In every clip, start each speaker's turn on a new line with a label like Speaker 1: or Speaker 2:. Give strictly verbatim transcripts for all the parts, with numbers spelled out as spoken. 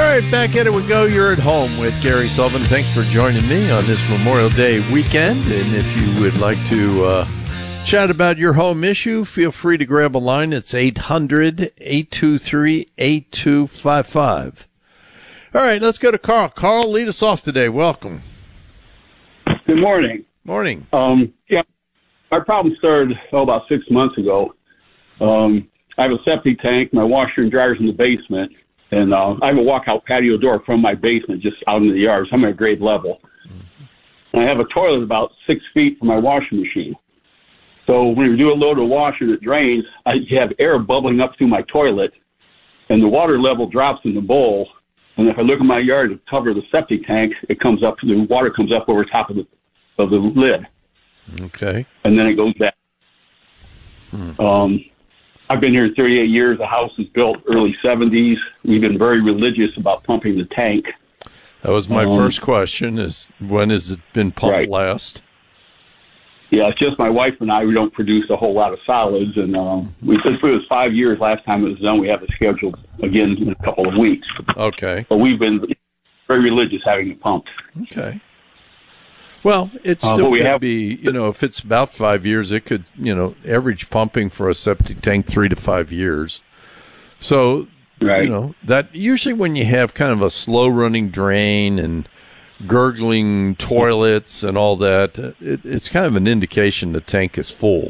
Speaker 1: right, back at it we go. You're at home with Gary Sullivan. Thanks for joining me on this Memorial Day weekend. And if you would like to uh, chat about your home issue, feel free to grab a line. It's eight hundred, eight two three, eight two five five. All right, let's go to Carl. Carl, lead us off today. Welcome.
Speaker 2: Good morning.
Speaker 1: Morning.
Speaker 2: Um, yeah, our problem started oh, about six months ago. Um, I have a septic tank. My washer and dryer's in the basement. And uh, I have a walkout patio door from my basement just out in the yard. So I'm at grade level. Mm-hmm. And I have a toilet about six feet from my washing machine. So when you do a load of washer that drains, I have air bubbling up through my toilet. And the water level drops in the bowl. And if I look at my yard to cover the septic tank, it comes up, the water comes up over top of the, of the lid.
Speaker 1: Okay.
Speaker 2: And then it goes back. Hmm. Um, I've been here thirty-eight years. The house was built early seventies. We've been very religious about pumping the tank.
Speaker 1: That was my
Speaker 2: um,
Speaker 1: first question, is when has it been pumped
Speaker 2: right.
Speaker 1: last?
Speaker 2: Yeah, it's just my wife and I. We don't produce a whole lot of solids. And um, we, since it was five years last time it was done, we have it scheduled again in a couple of weeks.
Speaker 1: Okay.
Speaker 2: But we've been very religious having it pumped.
Speaker 1: Okay. Well, it
Speaker 2: Uh,
Speaker 1: still
Speaker 2: but we
Speaker 1: could
Speaker 2: have-
Speaker 1: be, you know, if it's about five years, it could, you know, average pumping for a septic tank three to five years. So,
Speaker 2: Right.
Speaker 1: you know, that usually when you have kind of a slow running drain and gurgling toilets and all that, it, it's kind of an indication the tank is full.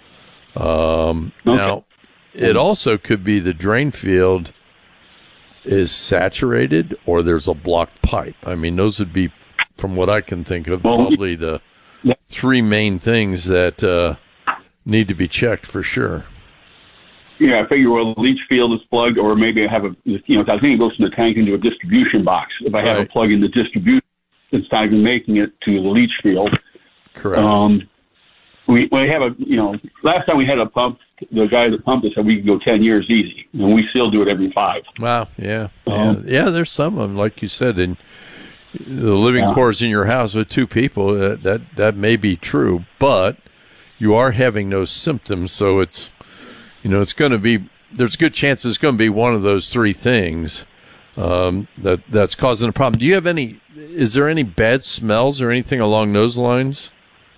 Speaker 1: Um,
Speaker 2: Okay.
Speaker 1: Now, it also could be the drain field is saturated or there's a blocked pipe. I mean, those would be, from what I can think of,
Speaker 2: Well,
Speaker 1: probably the
Speaker 2: yeah.
Speaker 1: three main things that uh, need to be checked for sure.
Speaker 2: Yeah, I figure, well, the leach field is plugged, or maybe I have a, you know, I think it goes from the tank into a distribution box. If I have
Speaker 1: Right.
Speaker 2: a plug in the distribution, it's not even making it to the leach field.
Speaker 1: Correct.
Speaker 2: Um, we, we have a, you know, last time we had a pump, the guy that pumped us said we could go ten years easy, and we still do it every five.
Speaker 1: Wow, yeah. Yeah,
Speaker 2: Um,
Speaker 1: yeah there's some of them, like you said, in the living
Speaker 2: Yeah.
Speaker 1: quarters in your house with two people, that, that, that may be true, but you are having those symptoms, so it's, you know, it's going to be, there's a good chance it's going to be one of those three things um, that that's causing a problem. Do you have any, is there any bad smells or anything along those lines?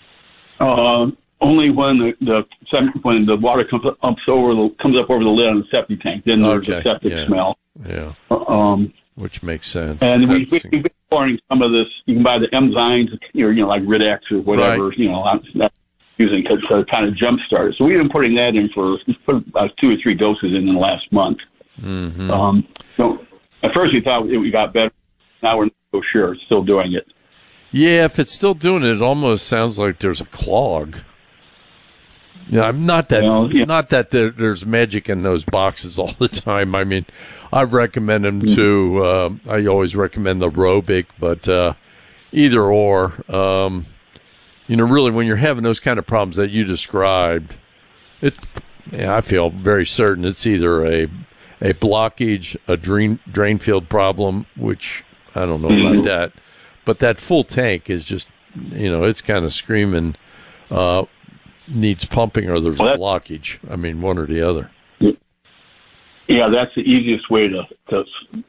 Speaker 2: Uh, only when the, the sep- when the water comes up over the comes up over the lid on the septic tank, then there's
Speaker 1: Okay,
Speaker 2: a septic
Speaker 1: yeah.
Speaker 2: smell.
Speaker 1: Yeah,
Speaker 2: Um,
Speaker 1: which makes sense.
Speaker 2: and we,
Speaker 1: That's-
Speaker 2: we've been pouring some of this. You can buy the enzymes, or you know, like Rid-X or whatever.
Speaker 1: Right.
Speaker 2: You know, I'm not using to, to kind of jumpstart it. So we've been putting that in for we put about two or three doses in the last month.
Speaker 1: Mhm.
Speaker 2: Um, so at first we thought it, we got better. Now we're not so sure. It's still doing it.
Speaker 1: Yeah, if it's still doing it, it almost sounds like there's a clog. Yeah, I'm not that
Speaker 2: Well, yeah.
Speaker 1: not that there, there's magic in those boxes all the time. I mean, I recommend them to. Uh, I always recommend the Robic, but uh, either or. Um, you know, really, when you're having those kind of problems that you described, it. Yeah, I feel very certain it's either a a blockage, a drain drain field problem, which I don't know
Speaker 2: Mm-hmm.
Speaker 1: about that, but that full tank is just, you know, it's kind of screaming. Uh, needs pumping or there's
Speaker 2: Well,
Speaker 1: a
Speaker 2: that-
Speaker 1: blockage. I mean, one or the other.
Speaker 2: Yeah, that's the easiest way to, to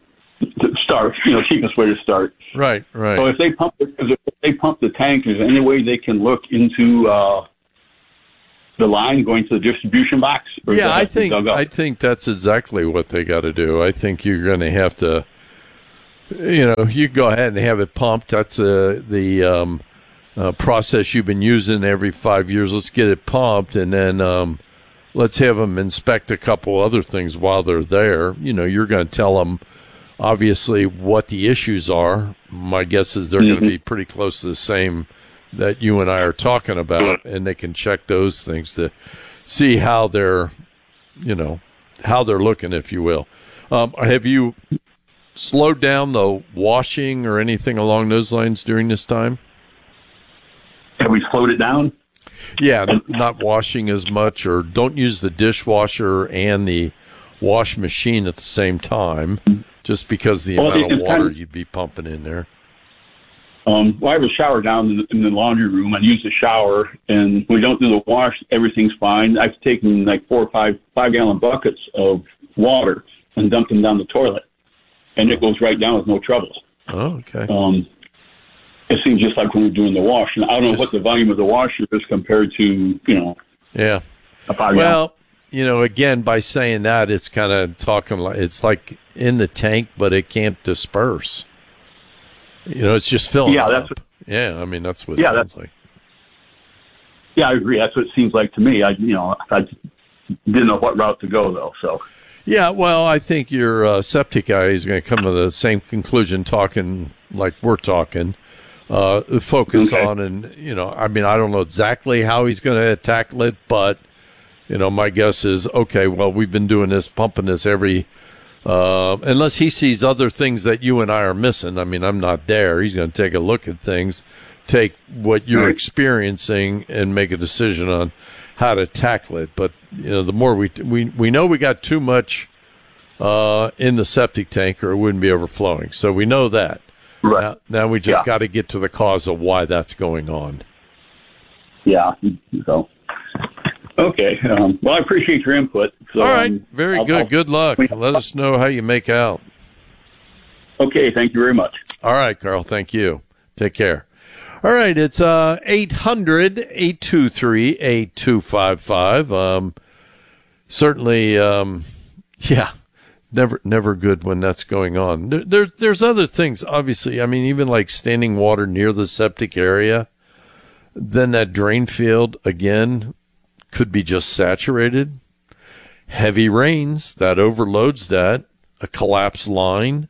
Speaker 2: to start. You know, cheapest way to start.
Speaker 1: Right, right.
Speaker 2: So if they pump, if they pump the tank, is there any way they can look into uh, the line going to the distribution box? Or does
Speaker 1: yeah,
Speaker 2: that
Speaker 1: I
Speaker 2: have to be
Speaker 1: think
Speaker 2: dug up?
Speaker 1: I think that's exactly what they got to do. I think you're going to have to, you know, you go ahead and have it pumped. That's uh, the um, uh, process you've been using every five years. Let's get it pumped, and then um, let's have them inspect a couple other things while they're there. You know, you're going to tell them, obviously, what the issues are. My guess is they're
Speaker 2: Mm-hmm.
Speaker 1: going to be pretty close to the same that you and I are talking about, and they can check those things to see how they're, you know, how they're looking, if you will. Um, have you slowed down the washing or anything along those lines during this time?
Speaker 2: Have we slowed it down?
Speaker 1: Yeah, not washing as much, or don't use the dishwasher and the wash machine at the same time, just because the
Speaker 2: Well,
Speaker 1: amount of
Speaker 2: it's kind
Speaker 1: water
Speaker 2: of-
Speaker 1: you'd be pumping in there.
Speaker 2: Um, well, I have a shower down in the, in the laundry room. I use the shower, and we don't do the wash. Everything's fine. I've taken like four or five five gallon buckets of water and dumped them down the toilet. and it goes right down with no trouble.
Speaker 1: Oh, okay.
Speaker 2: Um, it seems just like when we're doing the wash. And I don't
Speaker 1: just,
Speaker 2: know what the volume of the washer is compared to, you know.
Speaker 1: Yeah.
Speaker 2: A five
Speaker 1: well,
Speaker 2: gallon.
Speaker 1: you know, again, by saying that, it's kind of talking like it's like in the tank, but it can't disperse. You know, it's just filling
Speaker 2: yeah,
Speaker 1: up.
Speaker 2: That's what,
Speaker 1: yeah, I mean, that's what it
Speaker 2: yeah,
Speaker 1: sounds
Speaker 2: that's,
Speaker 1: like.
Speaker 2: Yeah, I agree. That's what it seems like to me. I, you know, I didn't know what route to go, though, so.
Speaker 1: Yeah, well, I think your uh, septic guy is going to come to the same conclusion talking like we're talking. Uh, focus
Speaker 2: okay.
Speaker 1: on, and, you know, I mean, I don't know exactly how he's going to tackle it, but, you know, my guess is, okay, well, we've been doing this, pumping this every, uh, unless he sees other things that you and I are missing. I mean, I'm not there. He's going to take a look at things, take what you're
Speaker 2: right.
Speaker 1: experiencing, and make a decision on how to tackle it. But, you know, the more we, we, we know we got too much, uh, in the septic tank or it wouldn't be overflowing. So we know that.
Speaker 2: Right.
Speaker 1: Now, now we just
Speaker 2: yeah.
Speaker 1: got to get to the cause of why that's going on.
Speaker 2: Yeah. So, okay. Um, well, I appreciate your input. So,
Speaker 1: All right.
Speaker 2: um,
Speaker 1: Very
Speaker 2: I'll,
Speaker 1: good.
Speaker 2: I'll,
Speaker 1: good luck. Let us know how you make out.
Speaker 2: Okay. Thank you very much.
Speaker 1: All right, Carl. Thank you. Take care. All right. It's uh, eight hundred, eight two three, eight two five five. Um, certainly, um, yeah. Never, never good when that's going on. There, there, there's other things, obviously. I mean, even like standing water near the septic area, then that drain field, again, could be just saturated. Heavy rains, that overloads that. A collapsed line.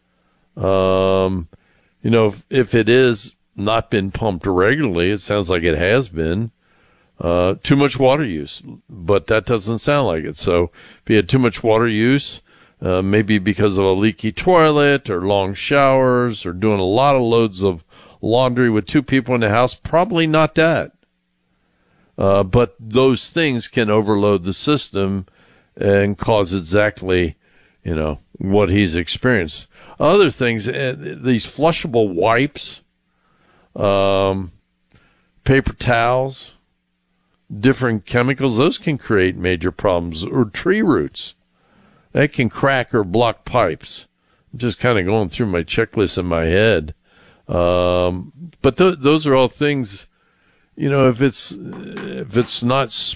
Speaker 1: Um, you know, if, if it is not been pumped regularly, it sounds like it has been. Uh, too much water use, but that doesn't sound like it. So if you had too much water use, Uh, maybe because of a leaky toilet or long showers or doing a lot of loads of laundry with two people in the house, probably not that. Uh, but those things can overload the system and cause exactly, you know, what he's experienced. Other things, uh, these flushable wipes, um, paper towels, different chemicals, those can create major problems, or tree roots. They can crack or block pipes. I'm just kind of going through my checklist in my head. Um, but th- those are all things, you know, if it's, if it's not s-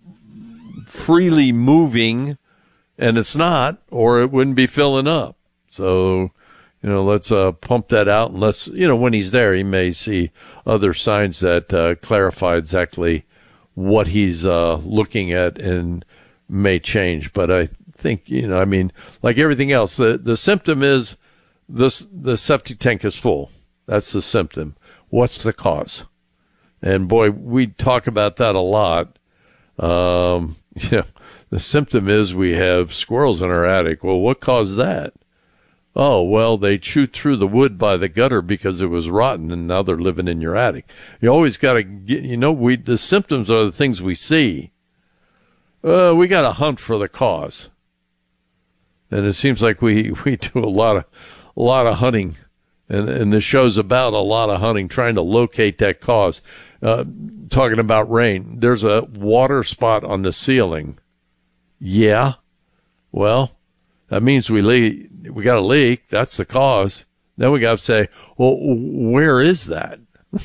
Speaker 1: freely moving, and it's not, or it wouldn't be filling up. So, you know, let's uh, pump that out. And let's, you know, when he's there, he may see other signs that uh, clarify exactly what he's uh, looking at and may change. But I think, you know, I mean, like everything else, the, the symptom is this, the septic tank is full. That's the symptom. What's the cause? And boy, we talk about that a lot. Um, yeah, the symptom is we have squirrels in our attic. Well, what caused that? Oh, well, they chewed through the wood by the gutter because it was rotten, and now they're living in your attic. You always got to get, you know, we, the symptoms are the things we see. Uh, we got to hunt for the cause. And it seems like we, we do a lot of, a lot of hunting, and, and the show's about a lot of hunting, trying to locate that cause. Uh, talking about rain, there's a water spot on the ceiling. Yeah. Well, that means we leak, we got a leak. That's the cause. Then we got to say, well, where is that?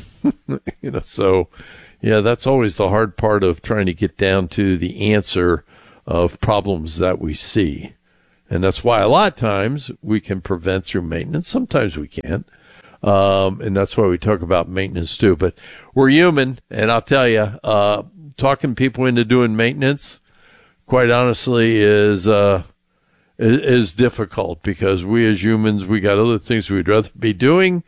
Speaker 1: You know, so yeah, that's always the hard part of trying to get down to the answer of problems that we see. And that's why a lot of times we can prevent through maintenance. Sometimes we can't. Um, and that's why we talk about maintenance too. But we're human. And I'll tell you, uh, talking people into doing maintenance, quite honestly, is, uh, is, is difficult, because we as humans, we got other things we'd rather be doing.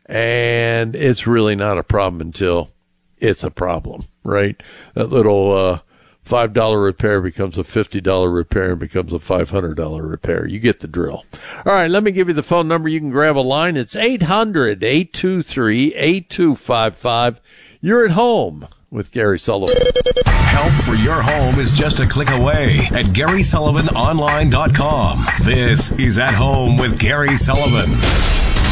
Speaker 1: And it's really not a problem until it's a problem, right? That little, uh, five dollar repair becomes a fifty dollar repair and becomes a five hundred dollar repair. You get the drill. All right, let me give you the phone number. You can grab a line. It's eight hundred, eight two three, eight two five five. You're at home with Gary Sullivan.
Speaker 3: Help for your home is just a click away at Gary Sullivan Online dot com. This is At Home with Gary Sullivan.